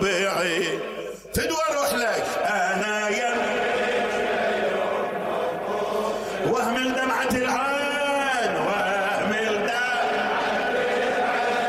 بعيد فدوى اروح لك انا يا وهم دمعة العين